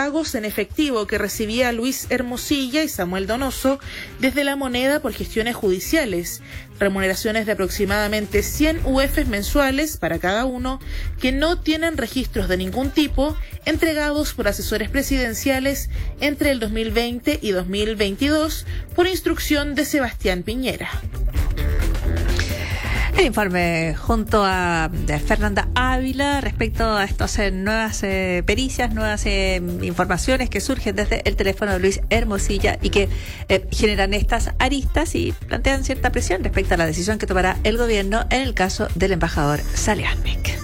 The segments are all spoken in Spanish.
pagos en efectivo que recibía Luis Hermosilla y Samuel Donoso desde La Moneda por gestiones judiciales, remuneraciones de aproximadamente 100 UFs mensuales para cada uno que no tienen registros de ningún tipo, entregados por asesores presidenciales entre el 2020 y 2022 por instrucción de Sebastián Piñera. El informe junto a Fernanda Ávila respecto a estas nuevas pericias, nuevas informaciones que surgen desde el teléfono de Luis Hermosilla y que generan estas aristas y plantean cierta presión respecto a la decisión que tomará el gobierno en el caso del embajador Saliasnik.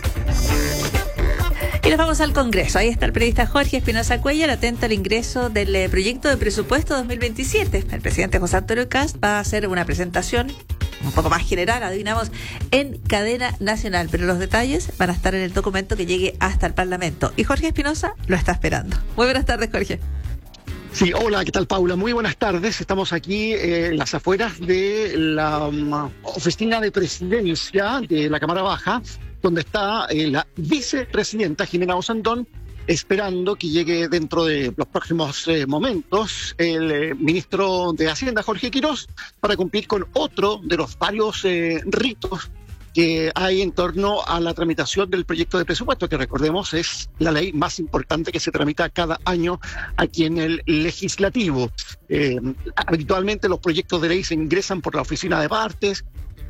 Y nos vamos al Congreso. Ahí está el periodista Jorge Espinosa Cuellar, atento al ingreso del proyecto de presupuesto 2027. El presidente José Antonio Kast va a hacer una presentación un poco más general, adivinamos, en cadena nacional, pero los detalles van a estar en el documento que llegue hasta el Parlamento. Y Jorge Espinosa lo está esperando. Muy buenas tardes, Jorge. Sí, hola, ¿qué tal, Paula? Muy buenas tardes. Estamos aquí en las afueras de la oficina de presidencia de la Cámara Baja, donde está la vicepresidenta Jimena Osandón, esperando que llegue dentro de los próximos momentos el ministro de Hacienda, Jorge Quirós, para cumplir con otro de los varios ritos que hay en torno a la tramitación del proyecto de presupuesto, que recordemos es la ley más importante que se tramita cada año aquí en el Legislativo. Habitualmente los proyectos de ley se ingresan por la oficina de partes,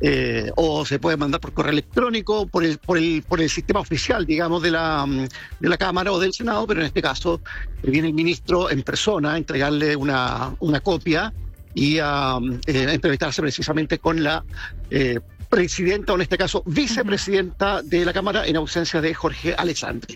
o se puede mandar por correo electrónico, por el sistema oficial, digamos, de la Cámara o del Senado, pero en este caso viene el ministro en persona a entregarle una copia y a entrevistarse precisamente con la presidenta, o en este caso vicepresidenta de la Cámara, en ausencia de Jorge Alessandri.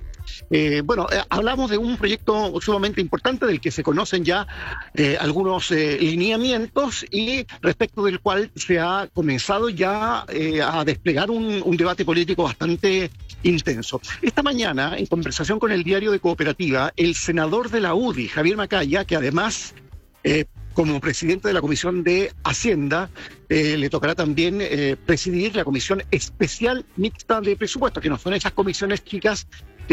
Hablamos de un proyecto sumamente importante del que se conocen ya algunos lineamientos y respecto del cual se ha comenzado ya a desplegar un debate político bastante intenso. Esta mañana, en conversación con el Diario de Cooperativa, el senador de la UDI, Javier Macaya, que además como presidente de la Comisión de Hacienda, le tocará también presidir la Comisión Especial Mixta de Presupuestos, que no son esas comisiones chicas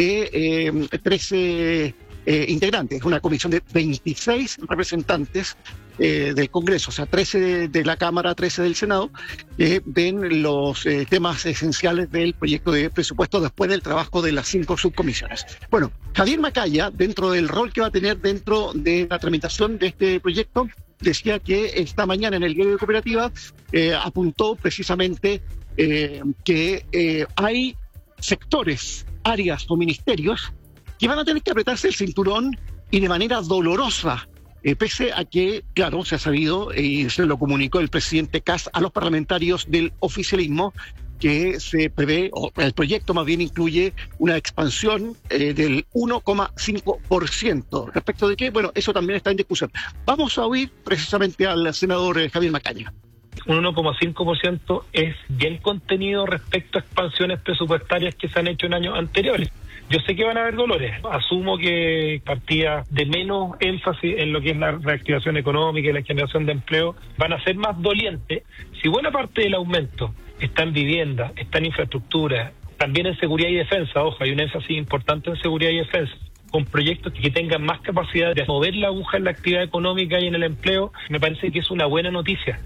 de 13 integrantes. Es una comisión de 26 representantes del Congreso, o sea, 13 de la Cámara, 13 del Senado, que ven los temas esenciales del proyecto de presupuesto después del trabajo de las 5 subcomisiones. Bueno, Javier Macaya, dentro del rol que va a tener dentro de la tramitación de este proyecto, decía que esta mañana en el Diario de Cooperativa apuntó precisamente que hay sectores, áreas o ministerios que van a tener que apretarse el cinturón y de manera dolorosa, pese a que, claro, se ha sabido y se lo comunicó el presidente Kast a los parlamentarios del oficialismo, que se prevé, o el proyecto más bien incluye una expansión del 1,5%. ¿Respecto de qué? Bueno, eso también está en discusión. Vamos a oír precisamente al senador Javier Macaya. Un 1,5% es bien contenido respecto a expansiones presupuestarias que se han hecho en años anteriores. Yo sé que van a haber dolores. Asumo que partidas de menos énfasis en lo que es la reactivación económica y la generación de empleo van a ser más dolientes. Si buena parte del aumento está en vivienda, está en infraestructura, también en seguridad y defensa, ojo, hay un énfasis importante en seguridad y defensa, con proyectos que tengan más capacidad de mover la aguja en la actividad económica y en el empleo, me parece que es una buena noticia.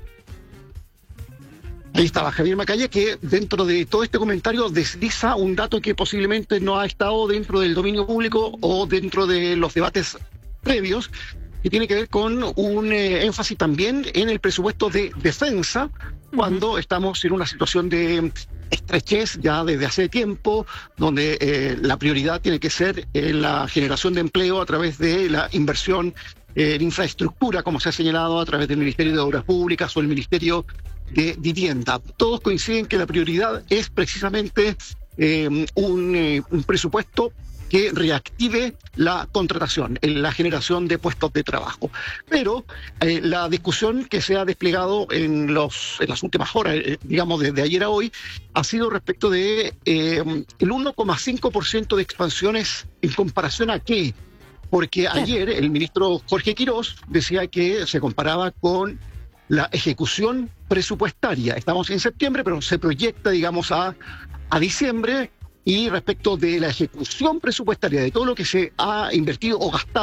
Ahí estaba Javier Macaya, que dentro de todo este comentario desliza un dato que posiblemente no ha estado dentro del dominio público o dentro de los debates previos, que tiene que ver con un énfasis también en el presupuesto de defensa, cuando estamos en una situación de estrechez ya desde hace tiempo, donde la prioridad tiene que ser la generación de empleo a través de la inversión en infraestructura, como se ha señalado a través del Ministerio de Obras Públicas o el Ministerio de Vivienda. Todos coinciden que la prioridad es precisamente un presupuesto que reactive la contratación, la generación de puestos de trabajo. Pero la discusión que se ha desplegado en las últimas horas, digamos desde ayer a hoy, ha sido respecto de el 1,5% de expansiones en comparación a qué. Porque ayer el ministro Jorge Quirós decía que se comparaba con la ejecución presupuestaria. Estamos en septiembre, pero se proyecta, digamos, a diciembre, y respecto de la ejecución presupuestaria de todo lo que se ha invertido o gastado